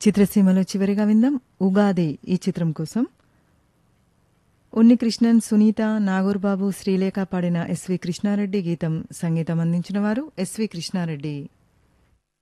చిత్రసీమలో చివరిగా విందాం ఉగాది ఈ చిత్రం కోసం ఉన్నికృష్ణన్, సునీత, నాగూర్బాబు, శ్రీలేఖ పాడిన ఎస్వి కృష్ణారెడ్డి గీతం. సంగీతం అందించిన వారు ఎస్వి కృష్ణారెడ్డి.